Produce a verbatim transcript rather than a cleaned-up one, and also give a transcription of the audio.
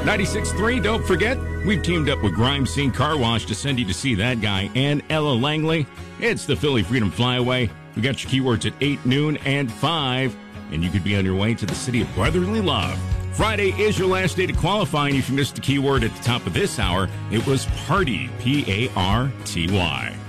ninety-six point three, don't forget, we've teamed up with Grime Scene Car Wash to send you to see that guy and Ella Langley. It's the Philly Freedom Flyaway. We got your keywords at eight, noon, and five, and you could be on your way to the city of brotherly love. Friday is your last day to qualify, and if you missed the keyword at the top of this hour, it was party, P A R T Y.